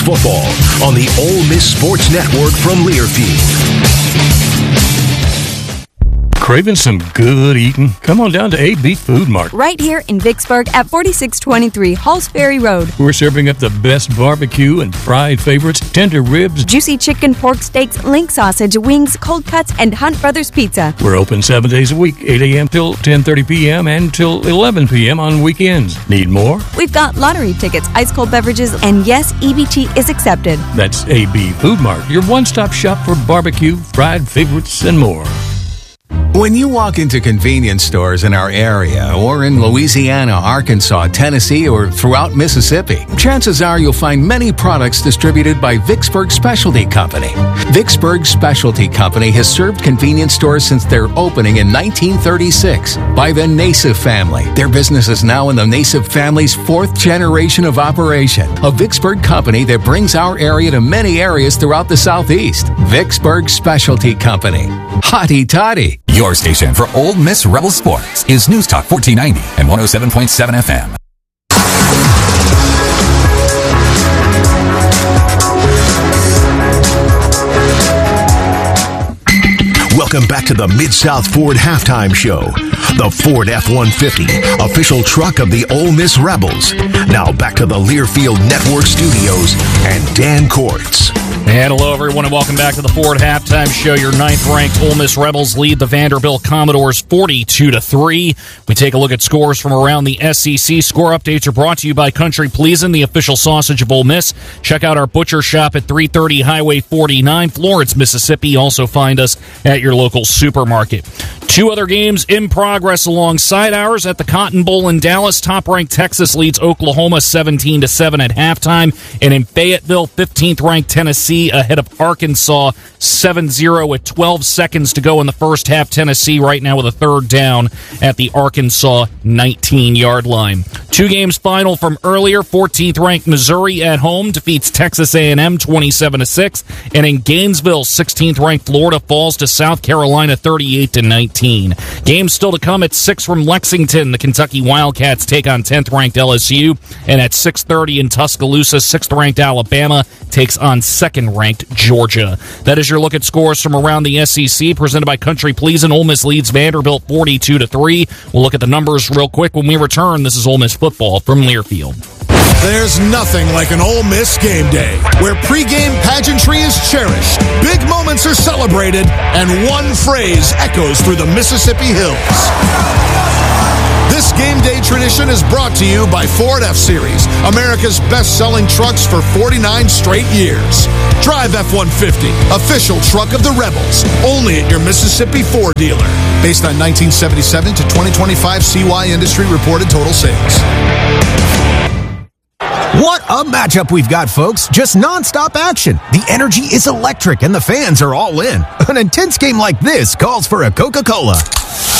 football on the Ole Miss Sports Network from Learfield. Craving some good eating? Come on down to AB Food Mart. Right here in Vicksburg at 4623 Halls Ferry Road. We're serving up the best barbecue and fried favorites, tender ribs, juicy chicken, pork steaks, link sausage, wings, cold cuts, and Hunt Brothers Pizza. We're open 7 days a week, 8 a.m. till 10:30 p.m. and till 11 p.m. on weekends. Need more? We've got lottery tickets, ice cold beverages, and yes, EBT is accepted. That's AB Food Mart, your one-stop shop for barbecue, fried favorites, and more. When you walk into convenience stores in our area or in Louisiana, Arkansas, Tennessee, or throughout Mississippi, chances are you'll find many products distributed by Vicksburg Specialty Company. Vicksburg Specialty Company has served convenience stores since their opening in 1936 by the Nassif family. Their business is now in the Nassif family's fourth generation of operation. A Vicksburg company that brings our area to many areas throughout the Southeast. Vicksburg Specialty Company. Hotty toddy. Your station for Ole Miss Rebel Sports is News Talk 1490 and 107.7 FM. Welcome back to the Mid-South Ford Halftime Show. The Ford F-150, official truck of the Ole Miss Rebels. Now back to the Learfield Network Studios and Dan Courts. And hello, everyone, and welcome back to the Ford Halftime Show. Your ninth-ranked Ole Miss Rebels lead the Vanderbilt Commodores 42-3. We take a look at scores from around the SEC. Score updates are brought to you by Country Pleasin', the official sausage of Ole Miss. Check out our butcher shop at 330 Highway 49, Florence, Mississippi. Also find us at your local supermarket. Two other games in progress alongside ours at the Cotton Bowl in Dallas. Top-ranked Texas leads Oklahoma 17-7 at halftime. And in Fayetteville, 15th-ranked Tennessee ahead of Arkansas 7-0 with 12 seconds to go in the first half. Tennessee right now with a third down at the Arkansas 19-yard line. Two games final from earlier. 14th-ranked Missouri at home defeats Texas A&M 27-6. And in Gainesville, 16th-ranked Florida falls to South Carolina 38-19. Games still to come at 6 from Lexington. The Kentucky Wildcats take on 10th-ranked LSU. And at 6:30 in Tuscaloosa, 6th-ranked Alabama takes on 2nd-ranked Georgia. That is your look at scores from around the SEC, presented by Country Pleasin'. Ole Miss leads Vanderbilt 42-3. We'll look at the numbers real quick when we return. This is Ole Miss football from Learfield. There's nothing like an Ole Miss game day, where pregame pageantry is cherished, big moments are celebrated, and one phrase echoes through the Mississippi hills. This game day tradition is brought to you by Ford F-Series, America's best-selling trucks for 49 straight years. Drive F-150, official truck of the Rebels, only at your Mississippi Ford dealer. Based on 1977 to 2025 CY industry reported total sales. What a matchup we've got, folks. Just nonstop action. The energy is electric and the fans are all in. An intense game like this calls for a Coca-Cola.